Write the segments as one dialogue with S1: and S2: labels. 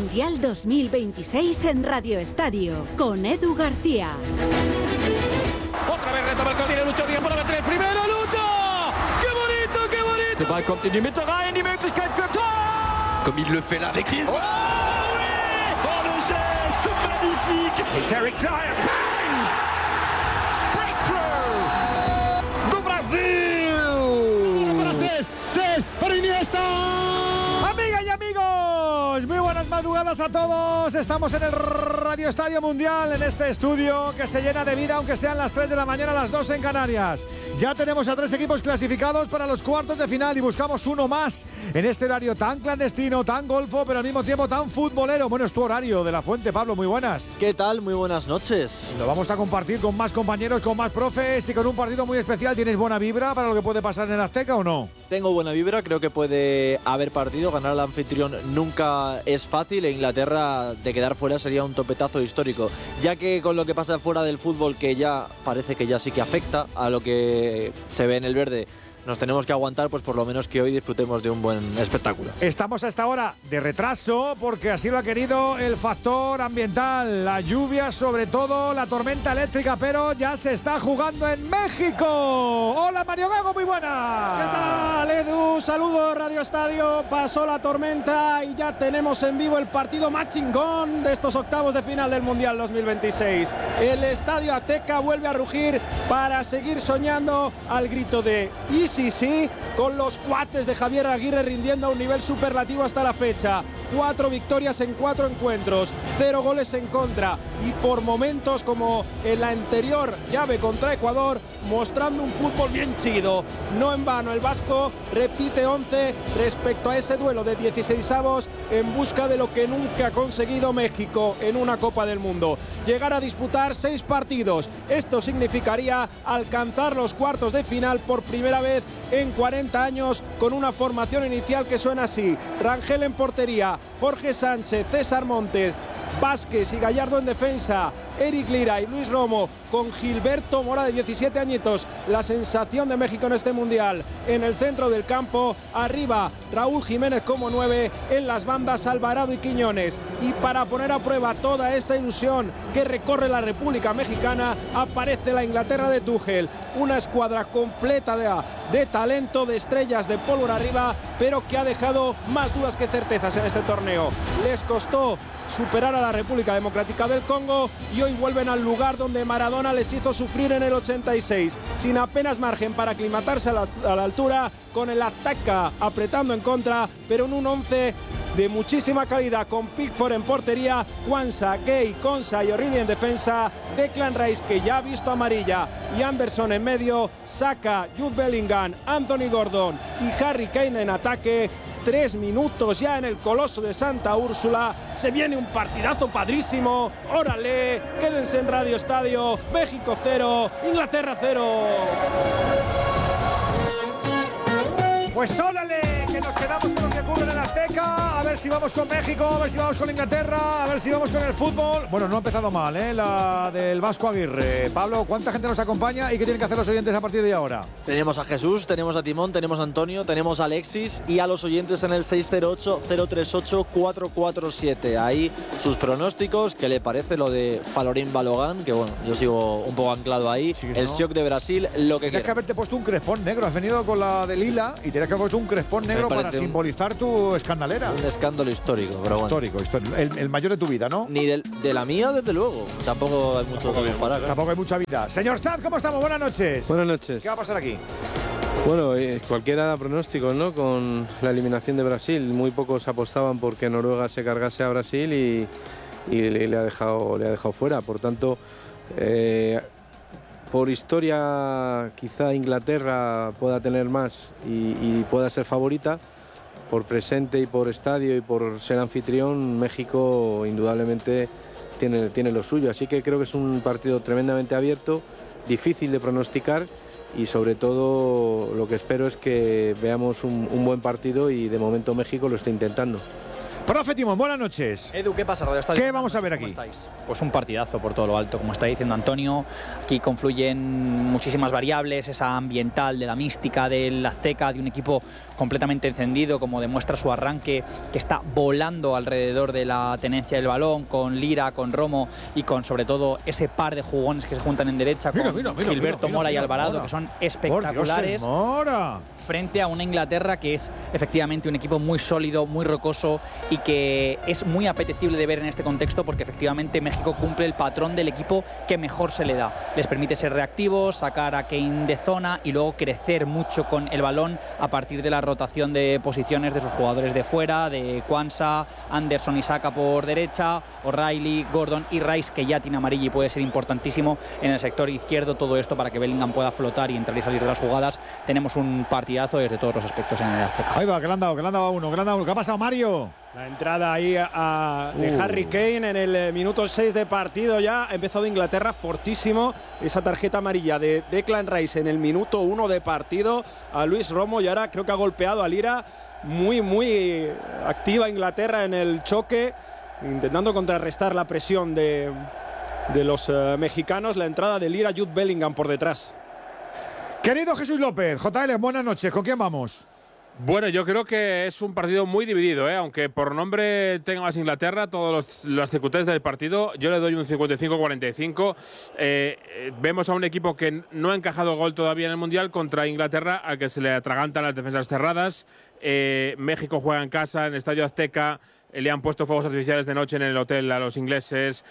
S1: Mundial 2026 en Radio Estadio, con Edu García.
S2: Otra vez retoma el Cordillera, Lucho Díaz para meter el primero, Lucho! ¡Qué bonito, qué bonito!
S3: Der Ball kommt in die Mitte rein, die Möglichkeit für Tor!
S2: Comme il le fait là avec Griezmann.
S3: Oh oui! Oh, le geste magnifique!
S2: Es Eric Dyer. Bang! Breakthrough! Do Brasil!
S4: Para Cés, para Iniesta.
S5: Amigas y amigos, muy buenas madrugadas a todos. Estamos en el Radio Estadio Mundial, en este estudio que se llena de vida, aunque sean las 3 de la mañana, las 2 en Canarias. Ya tenemos a 3 equipos clasificados para los cuartos de final y buscamos uno más en este horario tan clandestino, tan golfo, pero al mismo tiempo tan futbolero. Bueno, es tu horario de La Fuente, Pablo, muy buenas.
S6: ¿Qué tal? Muy buenas noches.
S5: Lo vamos a compartir con más compañeros, con más profes y con un partido muy especial. ¿Tienes buena vibra para lo que puede pasar en el Azteca o no?
S6: Tengo buena vibra, creo que puede haber partido. Ganar al anfitrión nunca es fácil e Inglaterra de quedar fuera sería un topetazo histórico, ya que con lo que pasa fuera del fútbol, que ya parece que ya sí que afecta a lo que se ve en el verde, nos tenemos que aguantar, pues por lo menos que hoy disfrutemos de un buen espectáculo.
S5: Estamos a esta hora de retraso porque así lo ha querido el factor ambiental, la lluvia, sobre todo la tormenta eléctrica, pero ya se está jugando en México. Hola Mario Gago, muy buena.
S7: ¿Qué tal, Edu? Saludos, Radio Estadio. Pasó la tormenta y ya tenemos en vivo el partido más chingón de estos octavos de final del Mundial 2026. El Estadio Azteca vuelve a rugir para seguir soñando al grito de sí, con los cuates de Javier Aguirre rindiendo a un nivel superlativo hasta la fecha. 4 victorias en 4 encuentros, 0 goles en contra y por momentos, como en la anterior llave contra Ecuador, mostrando un fútbol bien chido. No en vano, el vasco repite 11 respecto a ese duelo de 16avos en busca de lo que nunca ha conseguido México en una Copa del Mundo: llegar a disputar 6 partidos. Esto significaría alcanzar los cuartos de final por primera vez en 40 años, con una formación inicial que suena así: Rangel en portería, Jorge Sánchez, César Montes, Vázquez y Gallardo en defensa, Eric Lira y Luis Romo, con Gilberto Mora de 17 añitos, la sensación de México en este Mundial. En el centro del campo, arriba Raúl Jiménez como 9, en las bandas Alvarado y Quiñones. Y para poner a prueba toda esa ilusión que recorre la República Mexicana, aparece la Inglaterra de Tuchel, una escuadra completa de talento, de estrellas, de pólvora arriba, pero que ha dejado más dudas que certezas en este torneo. Les costó superar a la República Democrática del Congo y hoy vuelven al lugar donde Maradona les hizo sufrir en el 86, sin apenas margen para aclimatarse a la altura, con el Azteca apretando en contra, pero en un 11 de muchísima calidad, con Pickford en portería, Kwanzaa, Gay, Konsa y O'Reilly en defensa, Declan Rice, que ya ha visto amarilla, y Anderson en medio, Saka, Jude Bellingham, Anthony Gordon y Harry Kane en ataque. 3 minutos ya en el Coloso de Santa Úrsula. Se viene un partidazo padrísimo. ¡Órale! Quédense en Radio Estadio. México 0, Inglaterra 0.
S5: Pues órale, que nos quedamos con lo que ocurre en el Azteca. A ver si vamos con México, a ver si vamos con Inglaterra, a ver si vamos con el fútbol. Bueno, no ha empezado mal, la del Vasco Aguirre. Pablo, ¿cuánta gente nos acompaña y qué tienen que hacer los oyentes a partir de ahora?
S6: Tenemos a Jesús, tenemos a Timón, tenemos a Antonio, tenemos a Alexis y a los oyentes en el 608-038-447. Ahí sus pronósticos, ¿qué le parece lo de Falorín Balogan? Que bueno, yo sigo un poco anclado ahí. Sí, el shock de Brasil, lo que
S5: tienes que haberte puesto un crespón negro. Has venido con la de lila y tienes que haber puesto un crespón negro para simbolizar tu escandalera.
S6: Un escándalo histórico, pero bueno.
S5: Histórico. El mayor de tu vida, ¿no?
S6: Ni de la mía, desde luego. Tampoco hay mucho que comparar.
S5: Tampoco hay mucha vida. Señor Sanz, ¿cómo estamos? Buenas noches.
S8: Buenas noches.
S5: ¿Qué va a pasar aquí?
S8: Bueno, cualquiera da pronósticos, ¿no? Con la eliminación de Brasil. Muy pocos apostaban porque Noruega se cargase a Brasil y le ha dejado fuera. Por tanto, por historia, quizá Inglaterra pueda tener más y pueda ser favorita. Por presente y por estadio y por ser anfitrión, México indudablemente tiene lo suyo. Así que creo que es un partido tremendamente abierto, difícil de pronosticar y sobre todo lo que espero es que veamos un buen partido y de momento México lo está intentando.
S5: Profe Timón, buenas noches.
S9: Edu, ¿qué pasa, Radio Estadio?
S5: ¿Qué vamos a ver aquí?
S9: ¿Cómo estáis? Pues un partidazo por todo lo alto, como está diciendo Antonio. Aquí confluyen muchísimas variables, esa ambiental, de la mística del Azteca, de un equipo completamente encendido, como demuestra su arranque, que está volando alrededor de la tenencia del balón, con Lira, con Romo y con, sobre todo, ese par de jugones que se juntan en derecha, con Gilberto Mora y Alvarado, que son espectaculares.
S5: Por Dios, Mora.
S9: Frente a una Inglaterra que es efectivamente un equipo muy sólido, muy rocoso y que es muy apetecible de ver en este contexto, porque efectivamente México cumple el patrón del equipo que mejor se le da. Les permite ser reactivos, sacar a Kane de zona y luego crecer mucho con el balón a partir de la rotación de posiciones de sus jugadores de fuera, de Kwanza, Anderson y Saka por derecha, O'Reilly, Gordon y Rice, que ya tiene amarilla y puede ser importantísimo en el sector izquierdo. Todo esto para que Bellingham pueda flotar y entrar y salir de las jugadas. Tenemos un partidazo desde todos los aspectos en el Azteca.
S5: Ahí va, que le han dado a uno. ¿Qué ha pasado, Mario?
S7: La entrada ahí de Harry Kane en el minuto 6 de partido ya. Ha empezado Inglaterra fortísimo. Esa tarjeta amarilla de Declan Rice en el minuto 1 de partido a Luis Romo, y ahora creo que ha golpeado a Lira. Muy activa Inglaterra en el choque, intentando contrarrestar la presión de los mexicanos. La entrada de Lira, Jude Bellingham por detrás.
S5: Querido Jesús López, JL, buenas noches. ¿Con quién vamos?
S10: Bueno, yo creo que es un partido muy dividido, aunque por nombre tenga más Inglaterra, todas las circunstancias del partido, yo le doy un 55-45. Vemos a un equipo que no ha encajado gol todavía en el Mundial contra Inglaterra, al que se le atragantan las defensas cerradas. México juega en casa, en el Estadio Azteca. Le han puesto fuegos artificiales de noche en el hotel a los ingleses.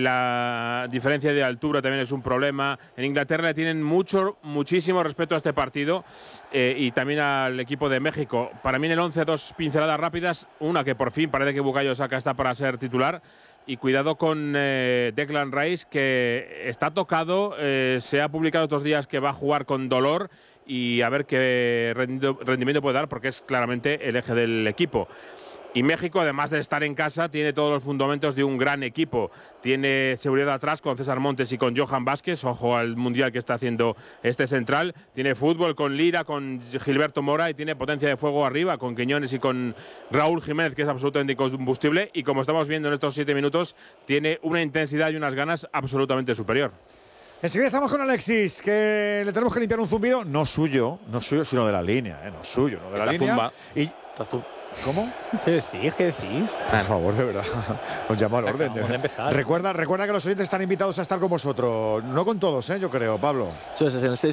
S10: La diferencia de altura también es un problema. En Inglaterra le tienen muchísimo respeto a este partido y también al equipo de México. Para mí en el 11, dos pinceladas rápidas. Una que por fin parece que Bukayo Saka está para ser titular. Y cuidado con Declan Rice, que está tocado. Se ha publicado otros días que va a jugar con dolor. Y a ver qué rendimiento puede dar, porque es claramente el eje del equipo. Y México, además de estar en casa, tiene todos los fundamentos de un gran equipo. Tiene seguridad atrás con César Montes y con Johan Vázquez. Ojo al mundial que está haciendo este central. Tiene fútbol con Lira, con Gilberto Mora, y tiene potencia de fuego arriba con Quiñones y con Raúl Jiménez, que es absolutamente incombustible. Y como estamos viendo en estos 7 minutos, tiene una intensidad y unas ganas absolutamente superior.
S5: Enseguida estamos con Alexis, que le tenemos que limpiar un zumbido. No suyo, sino de la línea. No suyo, no de la línea.
S10: Zumba.
S5: Y ¿cómo?
S9: ¿Qué decís?
S5: Por favor, de verdad. Os llamo al orden.
S9: Vamos a empezar.
S5: Recuerda que los oyentes están invitados a estar con vosotros. No con todos, yo creo, Pablo.
S6: Eso es en el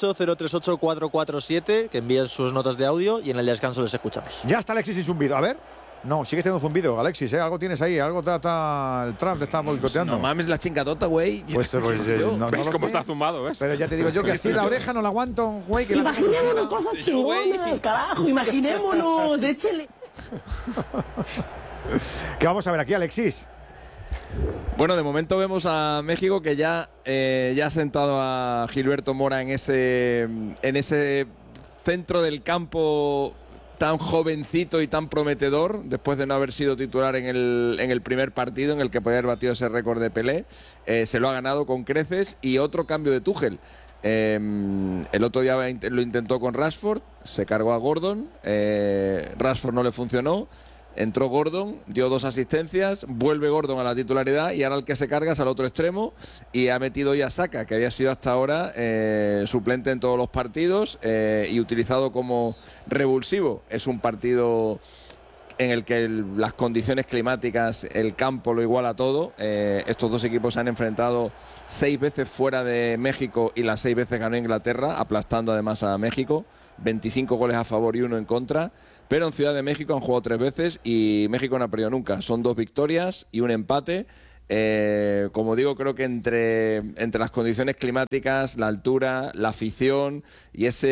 S6: 608-038-447, que envíen sus notas de audio y en el descanso les escuchamos.
S5: Ya está Alexis y zumbido. A ver. No, sigues teniendo zumbido, Alexis, Algo tienes ahí, algo el Trump te está boicoteando.
S11: No mames, la chingadota, güey.
S5: Pues
S10: no, ¿ves cómo está zumbado, ves?
S5: Pero ya te digo yo que así la oreja no la aguanto, güey.
S12: Imaginémonos cosas chingonas, carajo, imaginémonos, échele.
S5: ¿Qué vamos a ver aquí, Alexis?
S11: Bueno, de momento vemos a México que ya ha sentado a Gilberto Mora en ese centro del campo tan jovencito y tan prometedor, después de no haber sido titular en el primer partido en el que podía haber batido ese récord de Pelé. Se lo ha ganado con creces. Y otro cambio de Tuchel. El otro día lo intentó con Rashford, se cargó a Gordon, Rashford no le funcionó, entró Gordon, dio 2 asistencias, vuelve Gordon a la titularidad y ahora el que se carga es al otro extremo, y ha metido ya Saka, que había sido hasta ahora suplente en todos los partidos y utilizado como revulsivo. Es un partido en el que las condiciones climáticas, el campo lo iguala todo. Estos dos equipos se han enfrentado 6 veces fuera de México y las 6 veces ganó Inglaterra, aplastando además a México. 25 goles a favor y 1 en contra. Pero en Ciudad de México han jugado 3 veces y México no ha perdido nunca. Son 2 victorias y 1 empate. Como digo, creo que entre las condiciones climáticas, la altura, la afición y esa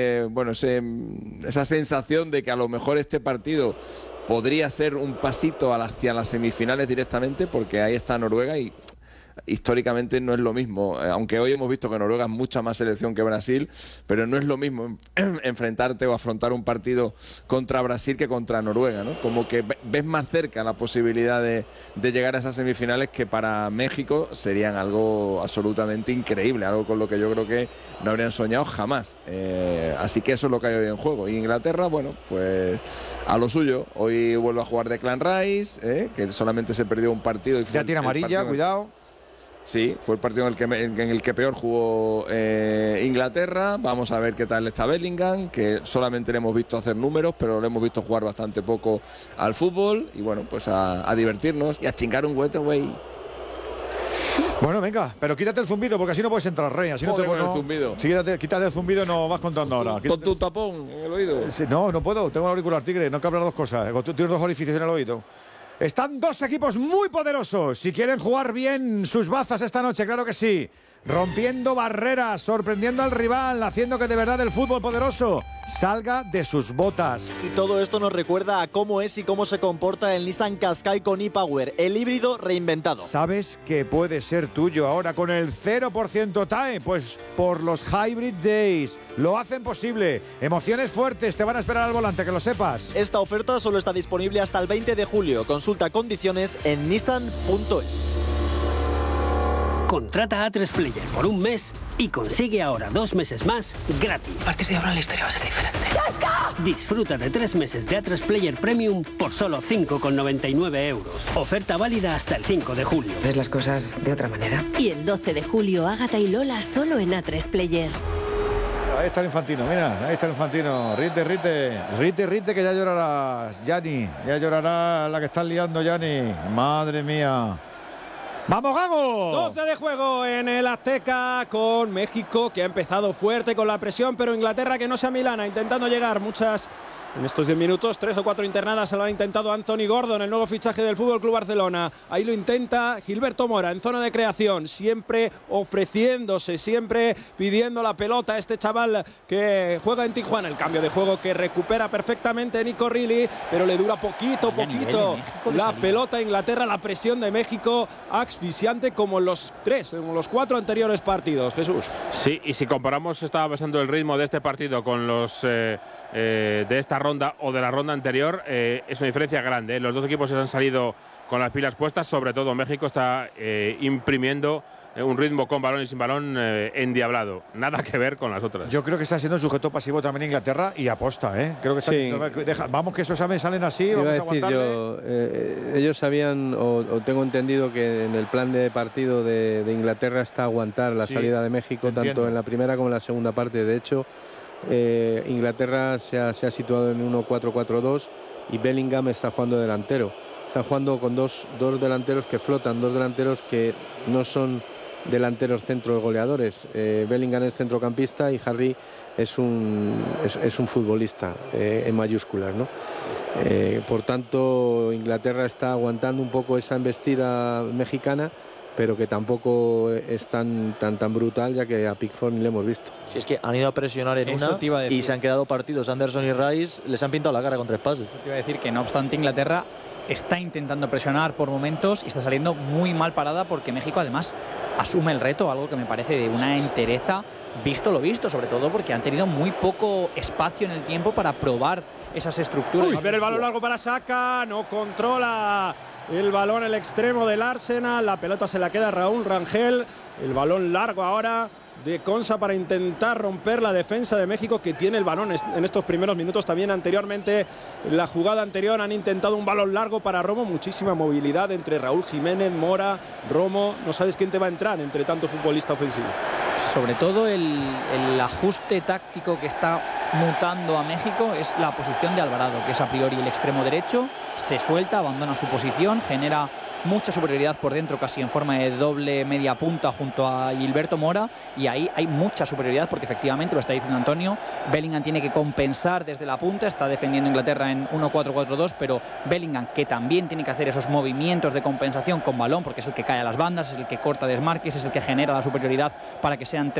S11: sensación de que a lo mejor este partido podría ser un pasito hacia las semifinales directamente, porque ahí está Noruega y históricamente no es lo mismo, aunque hoy hemos visto que Noruega es mucha más selección que Brasil, pero no es lo mismo enfrentarte o afrontar un partido contra Brasil que contra Noruega, ¿no? Como que ves más cerca la posibilidad de llegar a esas semifinales, que para México serían algo absolutamente increíble, algo con lo que yo creo que no habrían soñado jamás. Así que eso es lo que hay hoy en juego. Y Inglaterra, bueno, pues a lo suyo. Hoy vuelve a jugar Declan Rice, que solamente se perdió un partido. Y fue
S5: ya tiene amarilla, cuidado.
S11: Sí, fue el partido en el que peor jugó Inglaterra. Vamos a ver qué tal está Bellingham, que solamente le hemos visto hacer números, pero le hemos visto jugar bastante poco al fútbol. Y bueno, pues a divertirnos y a chingar un huete, güey.
S5: Bueno, venga, pero quítate el zumbido, porque así no puedes entrar, Rey. Así no te
S11: el zumbido.
S5: Sí, quítate el zumbido y nos vas contando ahora.
S11: Pon tu tapón en el oído.
S5: Sí, no puedo. Tengo el auricular, tigre. No cabe las dos cosas. Tienes dos orificios en el oído. Están dos equipos muy poderosos. Si quieren jugar bien sus bazas esta noche, claro que sí. Rompiendo barreras, sorprendiendo al rival, haciendo que de verdad el fútbol poderoso salga de sus botas.
S6: Y todo esto nos recuerda a cómo es y cómo se comporta el Nissan Qashqai con e-Power, el híbrido reinventado.
S5: ¿Sabes que puede ser tuyo ahora con el 0% TAE? Pues por los Hybrid Days lo hacen posible. Emociones fuertes te van a esperar al volante, que lo sepas.
S6: Esta oferta solo está disponible hasta el 20 de julio. Consulta condiciones en nissan.es.
S12: Contrata A3 Player por un mes y consigue ahora 2 meses más gratis.
S13: A partir de ahora la historia va a ser diferente.
S12: ¡Chasca! Disfruta de 3 meses de A3 Player Premium por solo 5,99 €. Oferta válida hasta el 5 de julio.
S13: ¿Ves las cosas de otra manera?
S1: Y el 12 de julio, Ágata y Lola solo en A3 Player.
S5: Ahí está el Infantino, mira, ahí está el Infantino. Rite, que ya llorarás, Gianni. Ya llorará la que estás liando, Gianni. Madre mía. ¡Vamos, Gago!
S7: 12 de juego en el Azteca, con México, que ha empezado fuerte con la presión, pero Inglaterra que no se amilana, intentando llegar. Muchas en estos 10 minutos, 3 o 4 internadas se lo ha intentado Anthony Gordon, el nuevo fichaje del FC Barcelona. Ahí lo intenta Gilberto Mora en zona de creación, siempre ofreciéndose, siempre pidiendo la pelota. Este chaval que juega en Tijuana, el cambio de juego que recupera perfectamente Nico Rilly, pero le dura poquito la pelota a Inglaterra. La presión de México asfixiante como los 4 anteriores partidos. Jesús.
S10: Sí, y si comparamos, estaba pasando el ritmo de este partido con los de esta ronda o de la ronda anterior, es una diferencia grande. Los dos equipos se han salido con las pilas puestas, sobre todo México está imprimiendo un ritmo con balón y sin balón endiablado. Nada que ver con las otras.
S5: Yo creo que está siendo sujeto pasivo también Inglaterra y aposta, Creo que está diciendo, vamos que esos salen así, vamos a aguantarle.
S8: Ellos sabían, o tengo entendido que en el plan de partido de Inglaterra está aguantar la salida de México, tanto en la primera como en la segunda parte. De hecho, Inglaterra se ha situado en 1-4-4-2 y Bellingham está jugando delantero. Está jugando con dos delanteros que flotan, dos delanteros que no son delanteros centros goleadores. Bellingham es centrocampista y Harry es un futbolista en mayúsculas, ¿no? Por tanto, Inglaterra está aguantando un poco esa embestida mexicana, pero que tampoco es tan brutal, ya que a Pickford ni le hemos visto.
S6: Si es que han ido a presionar en una y se han quedado partidos. Anderson y Rice les han pintado la cara con 3 pases.
S9: Te iba a decir que no obstante Inglaterra está intentando presionar por momentos y está saliendo muy mal parada, porque México además asume el reto, algo que me parece de una entereza visto lo visto, sobre todo porque han tenido muy poco espacio en el tiempo para probar esas estructuras.
S7: A ver el balón largo para Saka, no controla el balón el extremo del Arsenal, la pelota se la queda Raúl Rangel, el balón largo ahora de Konsa para intentar romper la defensa de México, que tiene el balón en estos primeros minutos. También anteriormente, en la jugada anterior, han intentado un balón largo para Romo, muchísima movilidad entre Raúl Jiménez, Mora, Romo, no sabes quién te va a entrar entre tanto futbolista ofensivo.
S9: Sobre todo el ajuste táctico que está mutando a México es la posición de Alvarado, que es a priori el extremo derecho, se suelta, abandona su posición, genera mucha superioridad por dentro, casi en forma de doble media punta junto a Gilberto Mora, y ahí hay mucha superioridad porque efectivamente, lo está diciendo Antonio, Bellingham tiene que compensar desde la punta, está defendiendo Inglaterra en 1-4-4-2, pero Bellingham, que también tiene que hacer esos movimientos de compensación con balón, porque es el que cae a las bandas, es el que corta desmarques, es el que genera la superioridad para que sean